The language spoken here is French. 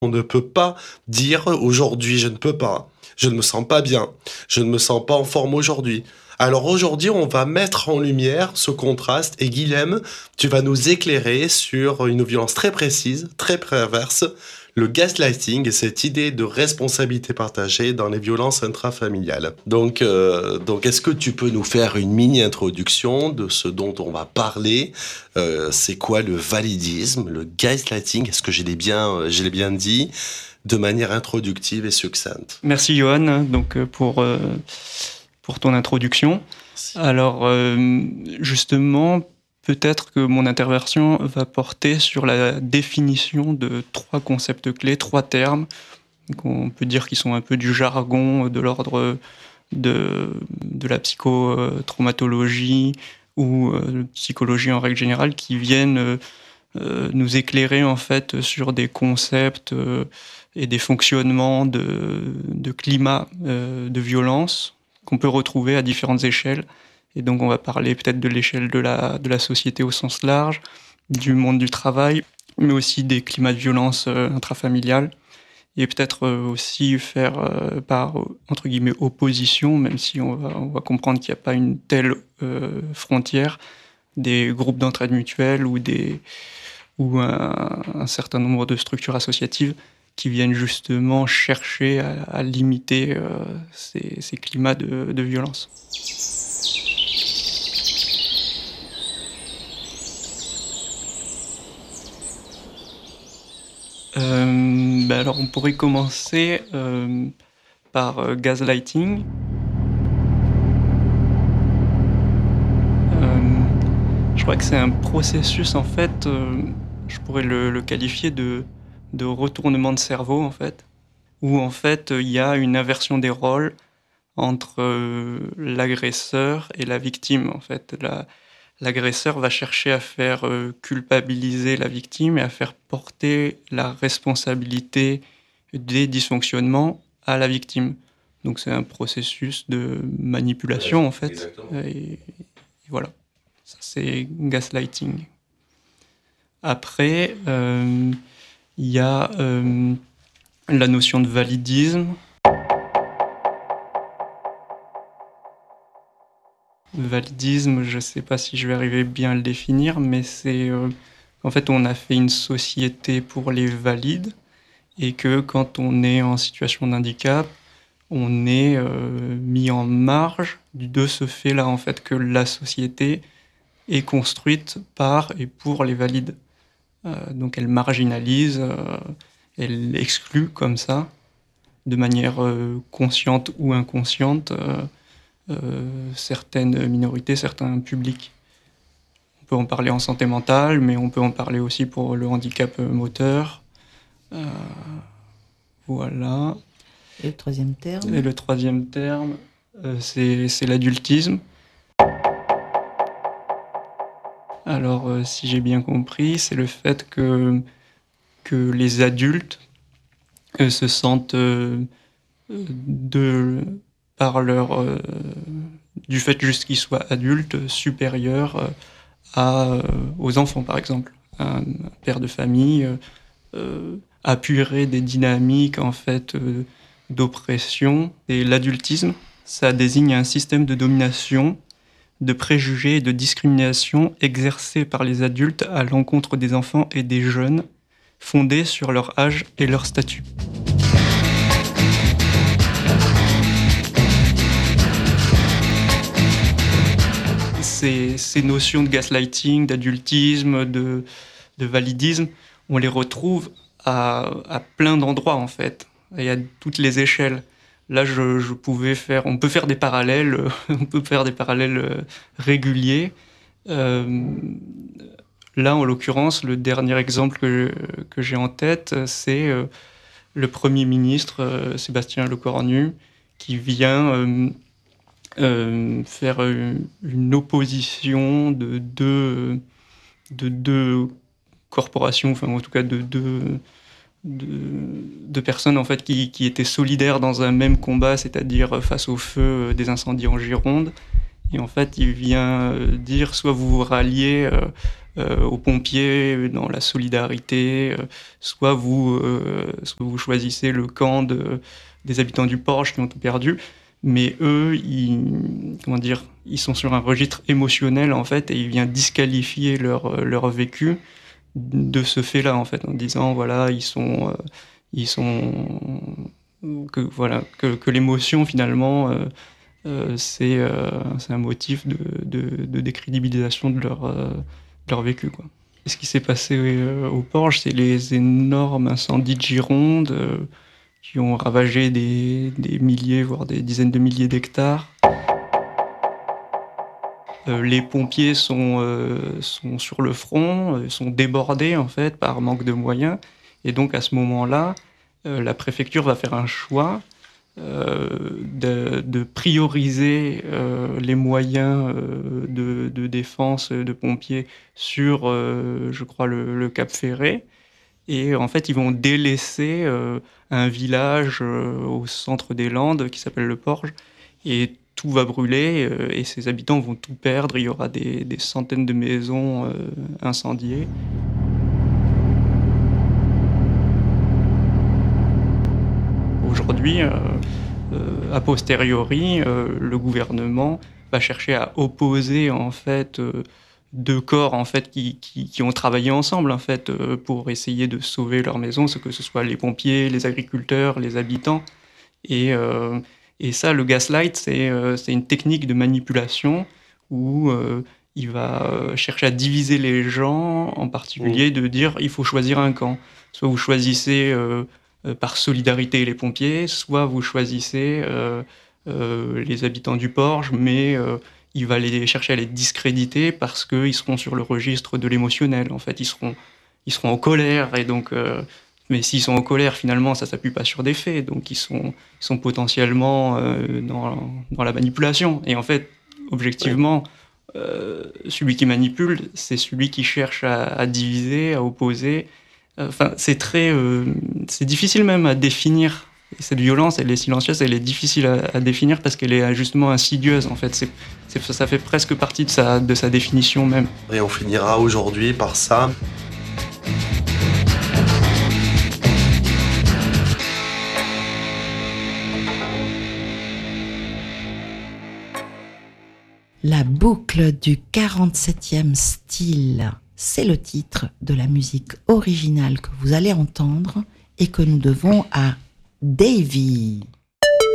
On ne peut pas dire aujourd'hui je ne peux pas, je ne me sens pas bien, je ne me sens pas en forme aujourd'hui. Alors aujourd'hui, on va mettre en lumière ce contraste et Guilhem, tu vas nous éclairer sur une violence très précise, très perverse, le gaslighting et cette idée de responsabilité partagée dans les violences intrafamiliales. Donc est-ce que tu peux nous faire une mini-introduction de ce dont on va parler? C'est quoi le validisme, le gaslighting? Est-ce que je l'ai bien dit de manière introductive et succincte? Merci Johan pour ton introduction. Alors justement, peut-être que mon intervention va porter sur la définition de 3 concepts clés, 3 termes qu'on peut dire qui sont un peu du jargon de l'ordre de la psychotraumatologie ou psychologie en règle générale, qui viennent nous éclairer en fait sur des concepts et des fonctionnements de climat de violence qu'on peut retrouver à différentes échelles. Et donc on va parler peut-être de l'échelle de la société au sens large, du monde du travail, mais aussi des climats de violence intrafamiliales. Et peut-être aussi faire par, entre guillemets, opposition, même si on va comprendre qu'il n'y a pas une telle frontière, des groupes d'entraide mutuelle ou un certain nombre de structures associatives qui viennent justement chercher à limiter ces climats de violence. Alors on pourrait commencer par gaslighting. Je crois que c'est un processus, en fait, je pourrais le qualifier de retournement de cerveau, en fait, où en fait il y a une inversion des rôles entre l'agresseur et la victime. En fait, l'agresseur va chercher à faire culpabiliser la victime et à faire porter la responsabilité des dysfonctionnements à la victime. Donc c'est un processus de manipulation, en fait. Et voilà, ça c'est gaslighting. Après, il y a la notion de validisme. Validisme, je ne sais pas si je vais arriver bien à le définir, mais c'est en fait on a fait une société pour les valides et que quand on est en situation de handicap, on est mis en marge de ce fait-là, en fait, que la société est construite par et pour les valides. Donc elle marginalise, elle exclut comme ça, de manière consciente ou inconsciente, certaines minorités, certains publics. On peut en parler en santé mentale, mais on peut en parler aussi pour le handicap moteur. Voilà. Et le troisième terme? Et le troisième terme, c'est l'adultisme. Alors, si j'ai bien compris, c'est le fait que les adultes se sentent du fait juste qu'ils soient adultes, supérieurs aux enfants, par exemple. Un père de famille appuierait des dynamiques en fait d'oppression. Et l'adultisme, ça désigne un système de domination, de préjugés et de discrimination exercés par les adultes à l'encontre des enfants et des jeunes, fondés sur leur âge et leur statut. Ces notions de gaslighting, d'adultisme, de validisme, on les retrouve à plein d'endroits, en fait, et à toutes les échelles. Là, on peut faire des parallèles, réguliers. Là, en l'occurrence, le dernier exemple que j'ai en tête, c'est le Premier ministre Sébastien Lecornu, qui vient faire une opposition de deux corporations, enfin en tout cas de personnes en fait qui étaient solidaires dans un même combat, c'est-à-dire face au feu des incendies en Gironde. Et en fait, il vient dire soit vous vous ralliez aux pompiers dans la solidarité, soit vous choisissez le camp des habitants du Porge qui ont tout perdu. Mais eux, ils sont sur un registre émotionnel en fait, et ils viennent disqualifier leur vécu de ce fait-là en fait, en disant voilà, que l'émotion finalement c'est un motif de décrédibilisation de leur vécu, quoi. Et ce qui s'est passé au Porge, c'est les énormes incendies de Gironde qui ont ravagé des milliers, voire des dizaines de milliers d'hectares. Les pompiers sont sur le front, sont débordés en fait par manque de moyens. Et donc à ce moment-là, la préfecture va faire un choix de prioriser les moyens de défense de pompiers sur, je crois, le Cap Ferret. Et en fait, ils vont délaisser un village au centre des Landes qui s'appelle le Porge. Et tout va brûler et ses habitants vont tout perdre. Il y aura des centaines de maisons incendiées. Aujourd'hui, a posteriori, le gouvernement va chercher à opposer en fait deux corps en fait qui ont travaillé ensemble en fait pour essayer de sauver leur maison, que ce soit les pompiers, les agriculteurs, les habitants. Et ça, le gaslight, c'est une technique de manipulation où il va chercher à diviser les gens, en particulier de dire il faut choisir un camp. Soit vous choisissez par solidarité les pompiers, soit vous choisissez les habitants du Porge, mais il va chercher à les discréditer parce qu'ils seront sur le registre de l'émotionnel. En fait, ils seront en colère, et donc... mais s'ils sont en colère, finalement, ça s'appuie pas sur des faits, donc ils sont potentiellement dans la manipulation. Et en fait, objectivement, celui qui manipule, c'est celui qui cherche à diviser, à opposer. Enfin, c'est difficile même à définir. Cette violence, elle est silencieuse, elle est difficile à définir parce qu'elle est justement insidieuse. En fait, ça fait presque partie de sa définition même. Et on finira aujourd'hui par ça. La boucle du 47e style, c'est le titre de la musique originale que vous allez entendre et que nous devons à Davy.